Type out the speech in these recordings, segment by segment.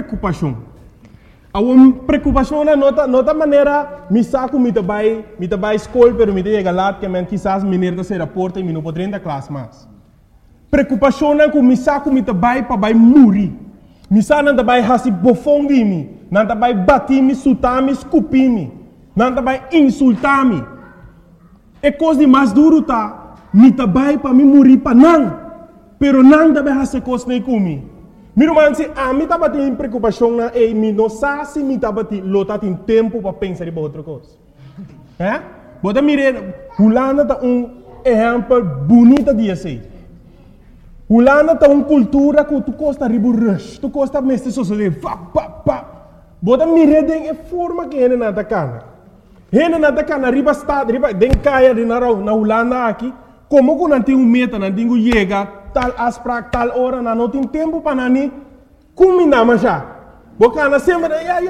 preocupação. A uma preocupação na nota maneira, me saco, me vai escola, pero me chega lá, que quizás me nerda ser a porta e me não pode entrar classe mais. Preocupação na que me saco, me vai para morrer. Me saco, não vai hasi bofong de mim, não vai bater me, sutar me, escupir me, não vai insultar me. É coisa de mais duro tá, me vai para me morrer para não, pero não vai hasi coisa nem comigo. Meu irmão, se a mim estava tendo preocupação na e me não sabe se me estava tendo tempo para pensar em outra coisa. É? Bota mirar, Holanda tá exemplo bonito de assim. Holanda tá cultura que tu costa rush, tu costa mestre sociedade, Bota mirar de forma que ele nada cana. Ele nada cana riba estado, riba den caia na Holanda aqui, como que não tem meta, não tem chega tal asprak, tal hora, não tem tempo para nani, combinamos já. Bocana sempre,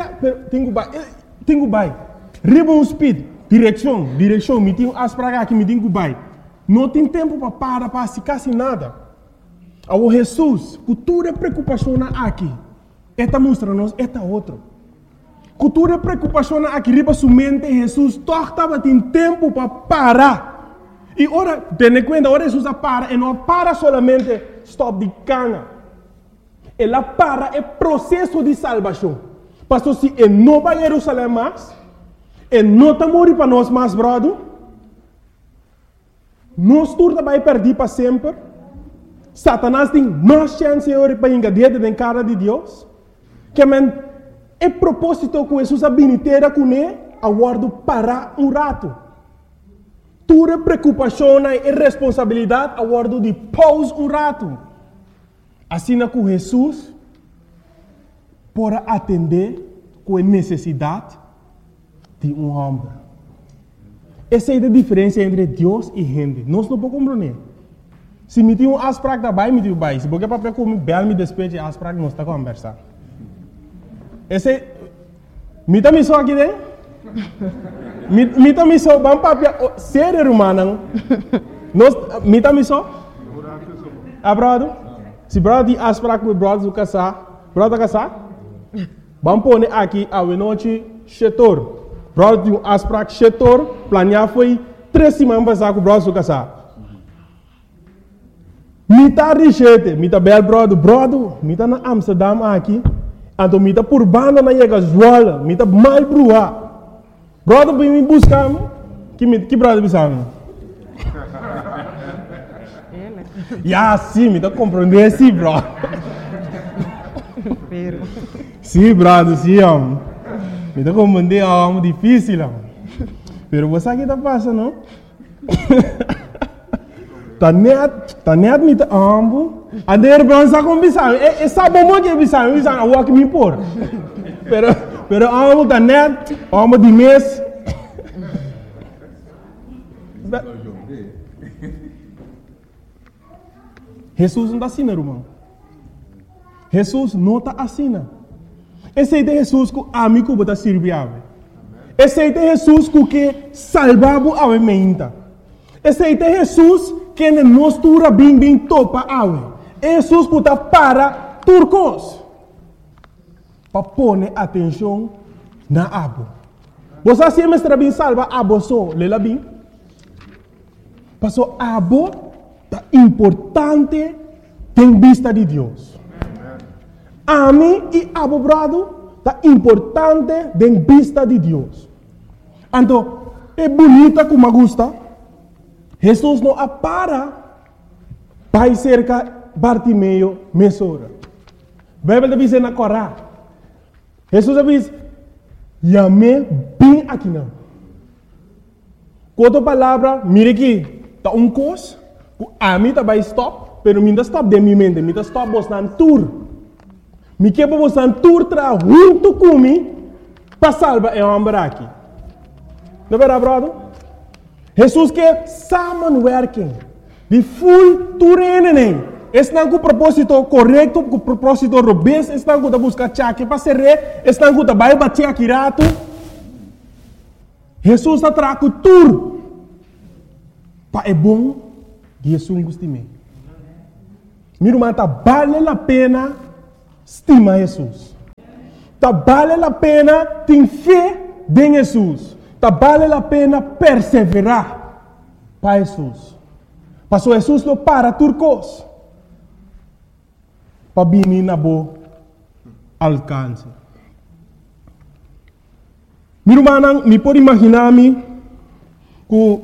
tenho bai. Riba speed, direção, me tenho asprak aqui, me tenho bai. Não tem tempo para quase nada. O Jesus, cultura preocupação aqui, esta mostra-nos, esta outro. Cultura preocupação aqui, riba sua mente, Jesus, estava tem tempo para parar. E ora, tenha conta, ora Jesus para, e não para solamente stop de cana. Ela para é processo de salvação. Pastor, se ele não vai a Jerusalém mais, ele não está morrendo para nós mais, brother, nós turma vai perder para sempre. Satanás tem mais chance para engadir na cara de Deus. Que é propósito que Jesus habilitera com ele, a guardo para rato. Tua preocupação e responsabilidade a guardo de pause rato. Assim que Jesus para atender com a necessidade de homem. Essa é a diferença entre Deus e gente. Nós não podemos compreender. Se me tem asprak da bai, me tem bai. Se porque papel como bel me despeje asprak nós está conversando. Esse me tá me só aqui dentro. Me tá me só bam papel ser humano. Nós me tá me só. Abrado. Se brado de asprak com brado do casar, brado casar. Bam pone aqui a noite chetor. Brado de asprak chetor, planear foi 3 semanas passar com brado do casar. Me tá richete, me tá bel brado, me tá na Amsterdam aqui. Então me tá por banda na Yega Zoala, me tá mal brua. Brado vem me buscar, que brado me sabe? Ya, sim, me tá compreendendo sim, bro. Sim, brado, sim, homem. Me tá compreendendo, homem, difícil, homem. Pero você aqui tá passando, não? Tá net me tá ambo. A der bronza com bisão. É sabe como que bisão a walk me por. Pero ambo tá net, ambo de mês. Jesus não está assim, irmão. Jesus não está assim. Esse é de Jesus que amigo está servindo. Esse é de Jesus que salvava a mente. Esse é de Jesus que nos tura bem topa awe. Jesus que está para turcos. Para pôr atenção na abo. Você sempre está bem salva abo só, lela bem. Passou abo é importante em vista de Deus. A mim e abo brado é importante em vista de Deus. Então, é bonita como gusta. Jesus não para vai cerca Bartimeu mesora. Bíblia diz na Corá. Jesus diz, "Yame bem aqui não." Outra palavra, mire aqui, tá coisa, a mim tá vai stop, pero minha stop de minha mente, minha stop bostan tour. Me que para bostan tour tra junto comigo para salvar o homem aqui. Não é verdade, brother? Jesus quer samenwerking. De full turenen. Estão com o propósito correto, com o propósito robusto, estão com a busca chaque para ser rei, estão com a vai bater aqui rato. Jesus está trazendo tudo. Para é bom, Jesus gosta de mim. Meu irmão, vale a pena estimar Jesus. Tá vale a pena ter fé em Jesus. Tá vale a pena perseverar para Jesus. Pastor Jesus não para turcos. Para vir na boa alcance. Meu irmão, me pode imaginar-me que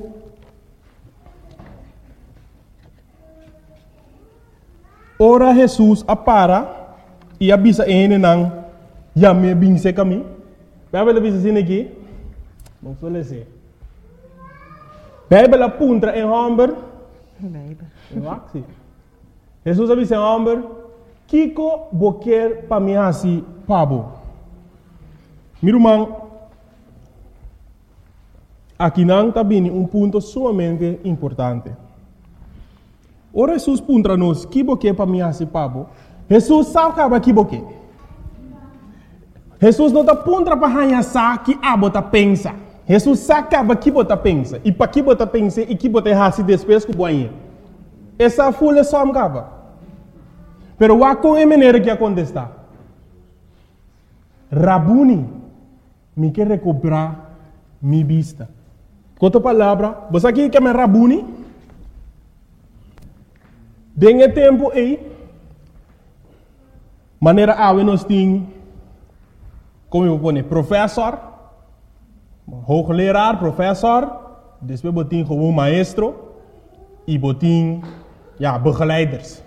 ora Jesus para e avisa ele não já me binse caminho. Vai ver avisa assim aqui. Não suele ser. Bíblia punta em hamber. Bíblia. Jesus avisa em hamber. Kiko boquer para mim assim pabo. Meu irmão, aqui não está bem ponto sumamente importante. Ora Jesus punta nos que boquer para mim assim pabo. Jesus sabe que boquer. Jesus não está punta para hanhar que abota pensa. Jesus sabe que bota pensa. E para que bota pensa e que bota hasi depois que boinha. Essa folha só me acaba. Pero wa com a maneira que acontece. Rabuni, me quer recobrar minha vista. Outra palavra, você aqui que é Rabuni? Dengue tempo aí, maneira ave nós tem, como eu vou dizer, professor, hoogleraar, professor, depois botin como maestro e botin, begeleiders.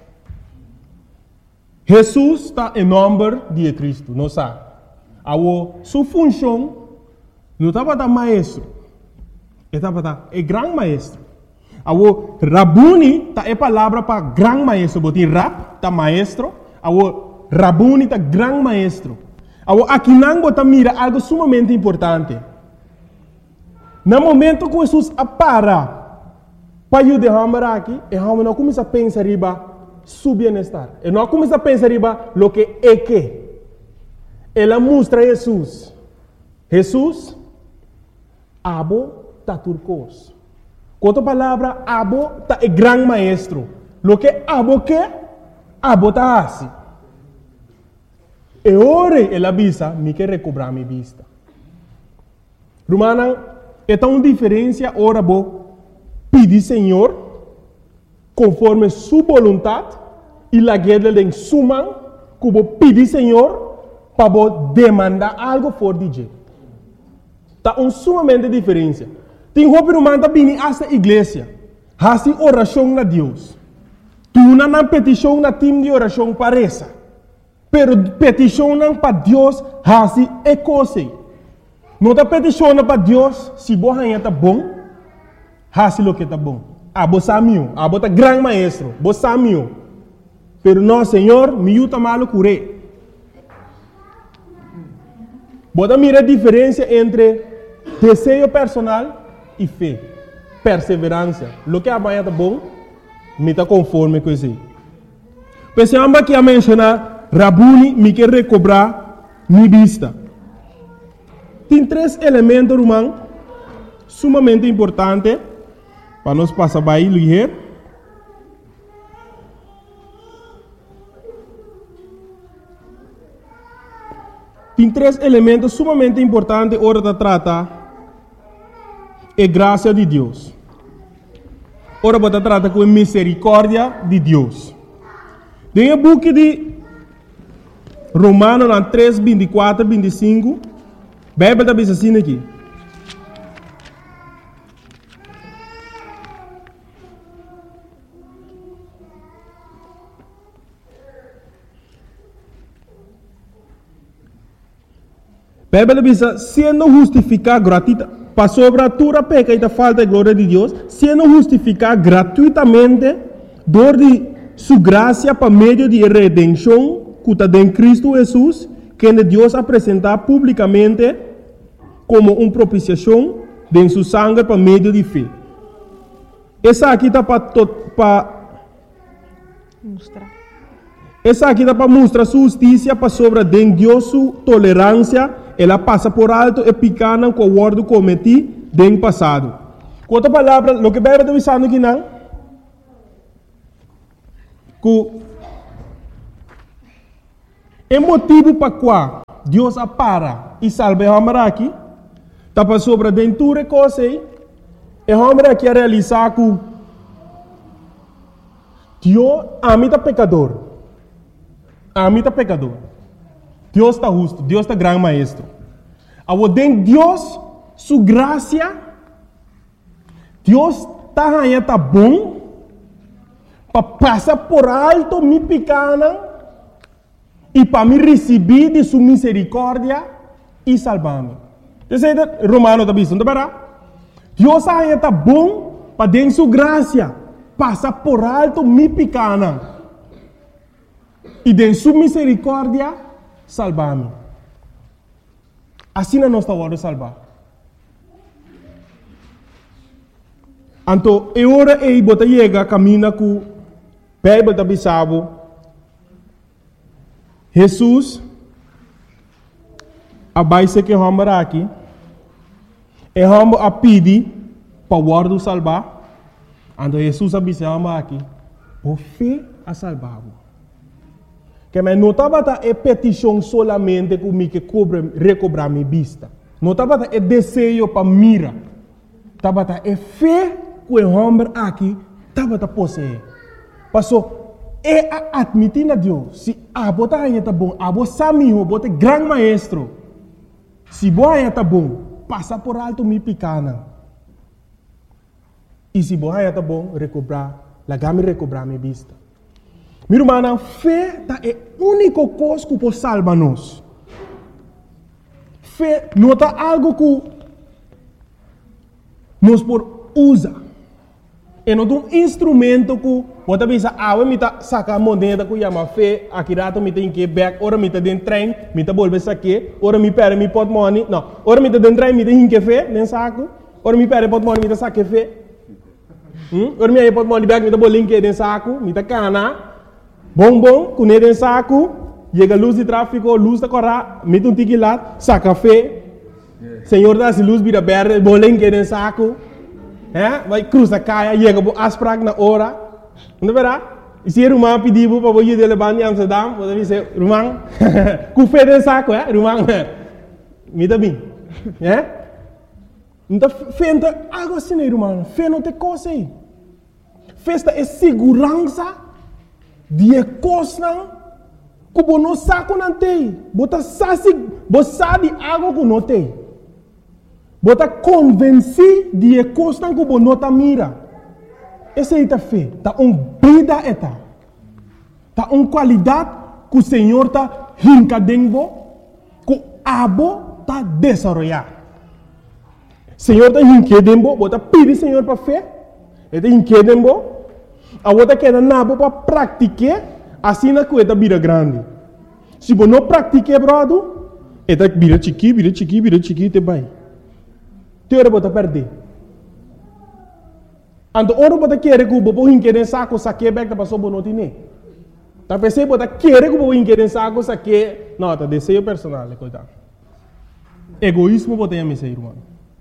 Jesus está em nome de Cristo, não sabe? Sua função não estava da maestro, estava da grande maestro. Rabuni está a palavra para grande maestro, botin rab está maestro, Rabuni está grande maestro. Aqui não bota mira algo sumamente importante. No momento que Jesus para ajudar aqui, e não começa a pensar riba su bienestar. E não começa a pensar riba lo que é que. Ela mostra Jesus. Jesus, abo ta turcos. Com outra palavra, abo ta é grande maestro. Lo que abo que, abo ta assim. E ora ela avisa, me quer recobrar minha vista. Romana, é tão diferença ora bo pedir Senhor conforme sua vontade e la guerra de suma que bo pedir Senhor para bo demandar algo for de Deus. Tá sumamente diferença. Tem roupa romana bem essa igreja, hasi oração na Deus. Tu não petição na time de oração parece. Pero peticionam para Deus, hasi é coisa. Não está peticionando para Deus, se você está bom, hasi lo que está bom. Você sabe, você é grande maestro, você sabe. Pero não, Senhor, me ajuda malo curé. Você mira a diferença entre desejo personal e fé, perseverança. Lo que amanhã está bom, me está conforme com isso. Pensamos que a mencionar Rabuni me quer recobrar minha vista. Tem 3 elementos, irmão, sumamente importantes para nós passar bem ligeiro. Tem 3 elementos sumamente importantes hora de tratar a graça de Deus. Ora você trata com a misericórdia de Deus. Tem o book de Romanos 3, 24, 25. Bíblia está assim aqui. Bíblia diz, sendo justificado gratuitamente, para sobre a tua peca e a falta de glória de Deus, sendo justificado gratuitamente, dor de sua graça para meio de redenção, que está em Cristo Jesus, que Deus apresentar publicamente como uma propiciação de sua sangue para meio de fé. Essa aqui está para mostrar. Essa aqui está para mostrar sua justiça para sobre de Deus sua tolerância. Ela passa por alto e picana com o ordo cometido no passado. Com outra palavra, o que a Bíblia está dizendo aqui não, que é motivo para qual Deus apara e salve o homem aqui. Tapa sobre dentro de coisa aí. E o homem aqui a realizar que Deus amita pecador. Amita pecador. Deus está justo. Deus está grande maestro. Ao den Deus, sua graça, Deus está bom para passar por alto minha pequena e para me receber de sua misericórdia e salvar-me. Você é Romano está dizendo, Deus está bom para den sua graça passar por alto minha pequena e de sua misericórdia salvar-me. Assim nós estamos salvar. Então, é hora de você chegar, caminha com a Bíblia da Bissau. Jesus, a base que vamos aqui, é vamos a pedir para o guarda salvar. Então, Jesus a Bissau aqui, por fé a salvar. Que me notava é petição solamente que me que recobrar minha vista. Notava é desejo para mira. Tava é fé que o homem aqui tava possuir. Passou é admitir a Deus. Se a bota aí tá bom, a bota samiho, bota grande maestro. Se boa aí tá bom, passa por alto me picana. E se boa aí tá bom, recobrar, me recobrar minha vista. Meu irmão, fé é a única coisa que pode salvar nós. Fé não é algo que nós podemos usar. É não um instrumento que você pensa, eu vou sacar a moneda que chama fé, aqui rato eu tenho que ir back, ora eu estou dentro do trem, eu estou voltando a sacar, ora eu pego meu portmoney, não, ora eu estou dentro do trem, eu tenho que ir fé, nem saco, ora eu pego o portmoney, eu estou sacar fé, ora eu pego o portmoney back, eu estou voltando dentro do saco, eu estou cana. Bom, com ele em saco, chega a luz de tráfego, luz da corra, mete um tique lá, saca café. Senhor dá-se luz, vira verde, bolen que em saco. Vai cruza caia, chega a asprag na hora. Não verá? E se o irmão pediu para você ir levar em Amsterdam, você diz, irmão, com fé em saco, irmão, me dá bem. Então, fé não tem algo assim, irmão. Fé não tem coisa aí. Festa é segurança. Die coisa que você não sabe que não tem. Você sabe algo que não tem. Você convence de coisa que você não mira. Essa é a fé. Está uma vida. Está uma qualidade que o Senhor está rincadendo, que o abo está desenvolvendo. O Senhor está rincadendo, você pede o Senhor para fé. Ele está rincadendo. A outra que é nabo para praticar, assim na coisa vira grande. Se você não praticar, brother, é vira chiqui, te vai. Te hora você perder. Então, hora você quer que você quer saco, saque back da pessoa não tem. Tá pensando você quer que você quer saco, saque, não, tá desejo personal, coitado. Egoísmo você é meu irmão.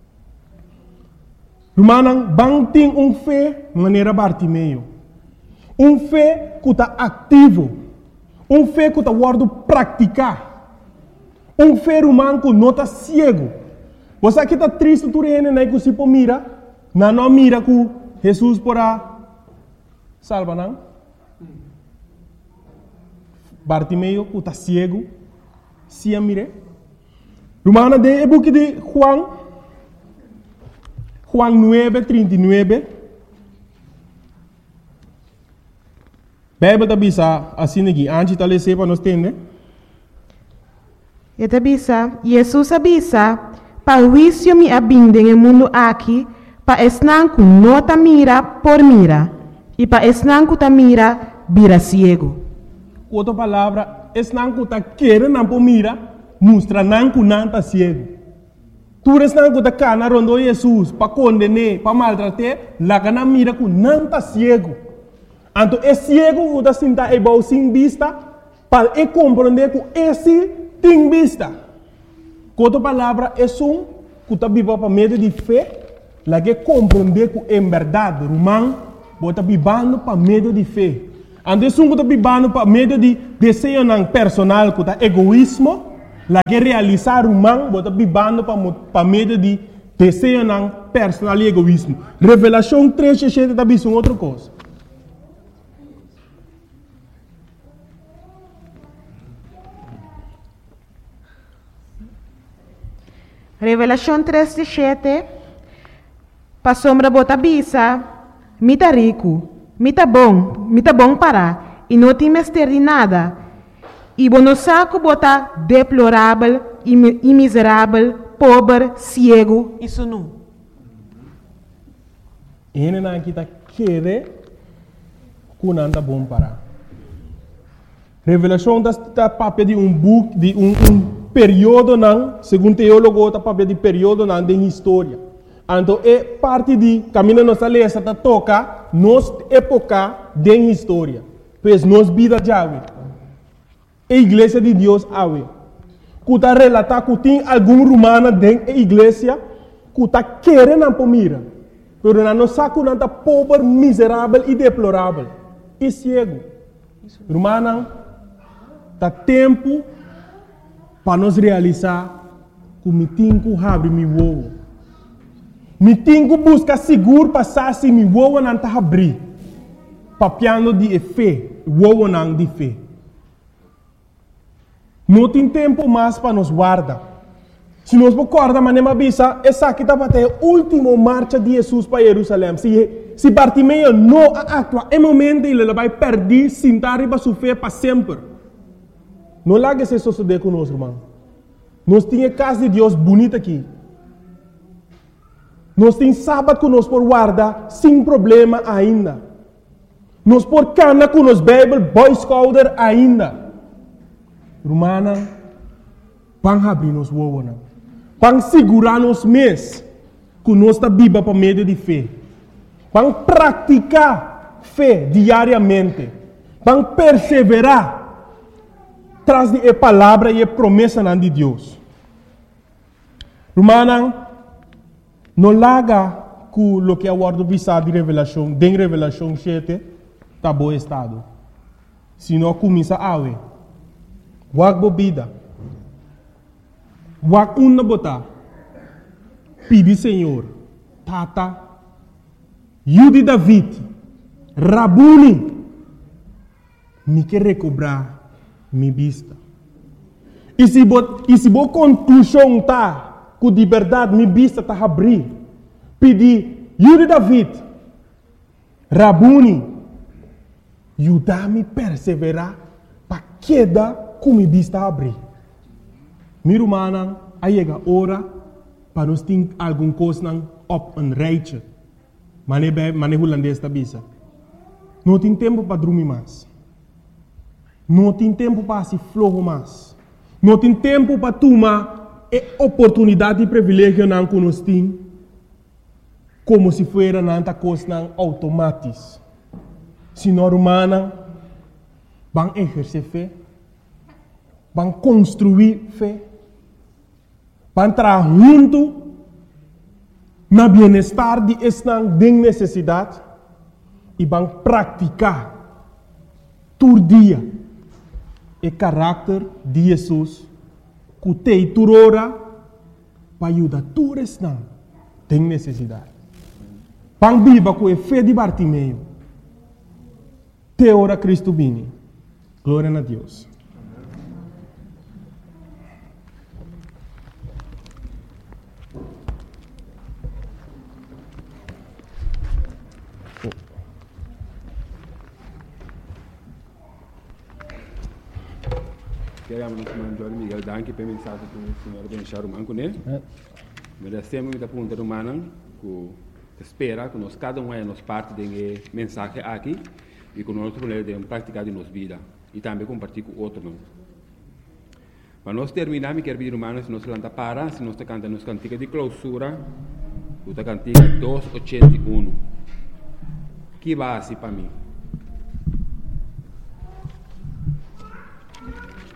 Irmão, bang tem fé maneira Bartimeu. Fé que está ativo. Fé que está guardando praticar. Fé humano que não está cego. Você aqui está triste, tu né, que se pode mira. Não mira que Jesus porá salva, não? Bartimeu que está cego. Se mire. Romana de book de Juan 9:39. Bíblia está bisa assim aqui, antes de ler para nós entender. Eta bisa, Jesus avisa, para o juízo me abinde no mundo aqui, para esnanco não ta mira por mira, e para esnanco ta mira, vira ciego. Outra palavra, esnanco ta quer não por mira, mostra nanco não ta ciego. Tu esnanco ta cana rondo Jesus, para condenar, para maltratar, lá cana mira com não ta ciego. Então, é cego que está sentado igual sem vista, para compreender que esse tem vista. Com outra palavra, é um que está vivendo para meio de fé, lá que compreender que é verdade, irmão, está vivendo para meio de fé. Então, é um que está vivendo para meio de desejo personal, que está egoísmo, La que realizar humano, bota bibando para meio de desejo não personal e egoísmo. Revelação 3:7 está visto outra coisa. Revelação 3:7. Pa sombra bota bisa, mita rico, mita bom para, e não tem mestre de nada. E bono saco bota deplorável, e miserável, pobre, cego e sunu. Ele não kita querer que não está bom para. Revelação está papel de book, de período não, segundo teólogo, está papel de período não de história. Então, é parte de caminho nossa lei, está toca nos época de história. Pois nos vida já a igreja de Deus ave. Que está relatar que tem algum romano dentro da igreja que está querendo para mira. Mas não sabe que não está pobre, miserável e deplorável. E cego. Romano, está tempo para nós realizar que me tenho que abrir meu ovo. Me tenho que buscar seguro para saber se meu ovo não está abrir. Papiando de fé, o ovo não de fé. Não tem tempo mais para nos guardar. Se nós recorda, mas nem avisa, essa aqui está para a última marcha de Jesus para Jerusalém. Se Bartimeu não atua, é momento ele vai perder, sentar e sua fé para sempre. Não lá que se suceder conosco, irmão. Nós temos casa de Deus bonita aqui. Nós temos sábado que nós por guardar sem problema ainda. Nós por cana com nos Bible, Boy Scouter ainda. Romana, vão abrir nos ovos, vão segurar nos mês que nós está viva para meio de fé. Vão praticar fé diariamente. Vão perseverar traz de a palavra e a promessa de Deus. Romana, não larga que o que é o ordem visado de revelação, de revelação 7, está bom estado. Se não começa a ver. Wag bobida. Wag una bota. Pedi Senhor. Tata. Yudi David. Rabuni. Me quer recobrar minha vista. E se boa conclusão tá, que de verdade minha vista está a abrir. Pedi Yudi David. Rabuni. Ajudar-me a perseverar para queda como me vista abrir. Meu irmão, aí chega a hora para nós ter alguma coisa op een rijtje. Mas holandês está bisa. Não tem tempo para dormir mais. Não tem tempo para se flojo mais. Não tem tempo para tomar a oportunidade e privilégio que nós temos como se fosse nanta coisa automática. Se nós humanos vamos exercer fé, vamos construir fé, vamos entrar junto no bem-estar de esta necessidade e vamos praticar todo dia o caráter de Jesus que tem toda hora para ajudar todos esta tem necessidade. Vamos viver com a fé de Bartimeu. Te ora Cristo vini. Glória a Deus. Queremos nos mandar Miguel danke per mensagem que o senhor deixar o manco, né? Merecemos muita pergunta humana que espera que nós cada nos parte de mensagem aqui e que nós podemos praticar em nossa vida e também compartilhar com outros. Para nós terminar, me quero pedir humanos, se nós canta para, se nós canta nos cantiga de clausura, o cantiga 281. Que base para mim?